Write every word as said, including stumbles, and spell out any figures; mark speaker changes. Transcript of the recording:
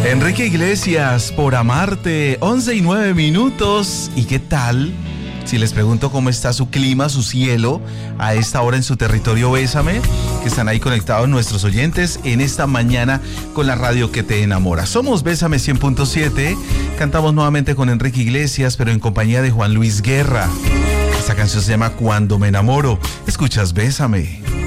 Speaker 1: Enrique Iglesias, por amarte, once y nueve minutos. ¿Y qué tal si les pregunto cómo está su clima, su cielo, a esta hora en su territorio Bésame? Que están ahí conectados nuestros oyentes en esta mañana con la radio que te enamora. Somos Bésame cien punto siete, cantamos nuevamente con Enrique Iglesias, pero en compañía de Juan Luis Guerra. Esta canción se llama Cuando me enamoro. Escuchas Bésame.